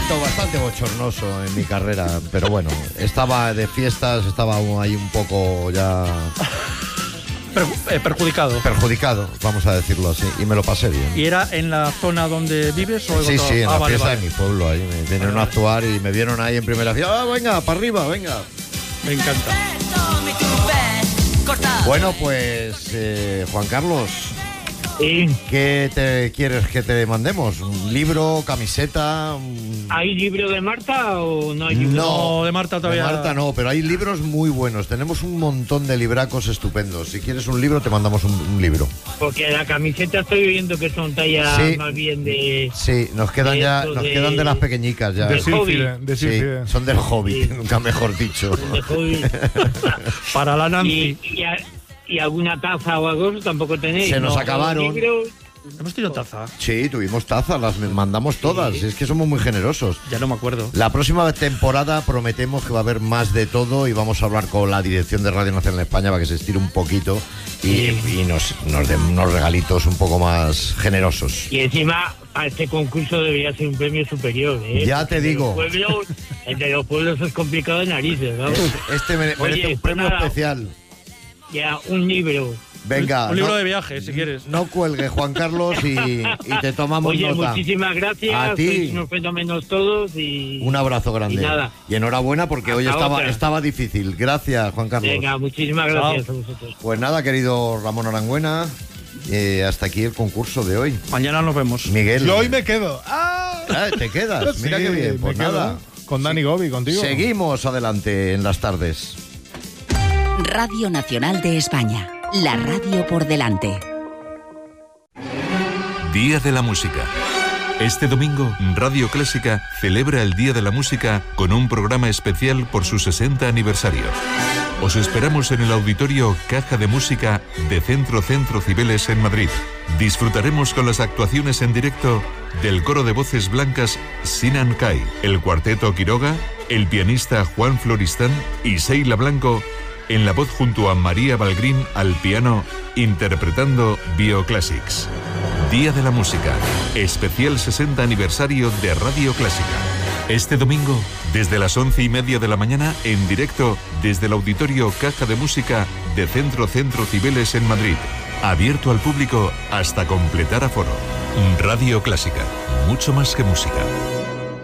bastante bochornoso en mi carrera, pero bueno, estaba de fiestas, estaba ahí un poco ya perjudicado, vamos a decirlo así, y me lo pasé bien. ¿Y era en la zona donde vives? O sí, en la fiesta vale. de mi pueblo, ahí me vinieron a actuar y me vieron ahí en primera fila. Venga, para arriba, venga. Me encanta. Bueno, pues Juan Carlos, ¿qué te quieres que te mandemos? ¿Un libro, camiseta? ¿Hay libro de Marta o no hay libro? No, de Marta todavía. De Marta no, pero hay libros muy buenos. Tenemos un montón de libracos estupendos. Si quieres un libro, te mandamos un libro. Porque la camiseta estoy viendo que son tallas Sí. más bien de... Sí, nos quedan quedan de las pequeñicas ya. Del hobby. Sí, son del hobby, Sí. nunca mejor dicho. De hobby. Para la Nancy. Y alguna taza o algo tampoco tenéis. Se nos ¿no? acabaron. Libros. ¿Hemos tenido taza? Sí, tuvimos tazas, las mandamos todas. Sí. Es que somos muy generosos. Ya no me acuerdo. La próxima temporada prometemos que va a haber más de todo y vamos a hablar con la dirección de Radio Nacional de España para que se estire un poquito y nos den unos regalitos un poco más generosos. Y encima, a este concurso debería ser un premio superior, ¿eh? Ya te digo. El de los pueblos es complicado de narices, ¿no? Este merece Oye, un premio nada. especial. Ya, un libro. Venga, Un libro de viaje, si quieres. no cuelgue, Juan Carlos, y te tomamos Oye, nota. muchísimas gracias. A ti. Sois unos fenómenos todos y... Un abrazo grande. Y nada. Y enhorabuena porque hoy Hasta otra. estaba difícil. Gracias, Juan Carlos. Venga, muchísimas gracias a vosotros. Pues nada, querido Ramón Arangüena, hasta aquí el concurso de hoy. Mañana nos vemos. Miguel. Yo hoy me quedo. ¿Te quedas? Mira Sí, qué bien. Pues me quedo. nada. Con Dani Gobi, contigo. Seguimos adelante en las tardes. Radio Nacional de España. La radio por delante. Día de la Música. Este domingo, Radio Clásica celebra el Día de la Música con un programa especial por su 60 aniversario. Os esperamos en el auditorio Caja de Música de Centro Cibeles en Madrid. Disfrutaremos con las actuaciones en directo del coro de voces blancas Sinan Kai, el cuarteto Quiroga, el pianista Juan Floristán y Seila Blanco en la voz junto a María Balgrín al piano, interpretando Bioclassics. Día de la Música, especial 60 aniversario de Radio Clásica. Este domingo, desde las 11:30 de la mañana, en directo desde el auditorio Caja de Música de Centro Cibeles en Madrid. Abierto al público hasta completar aforo. Radio Clásica, mucho más que música.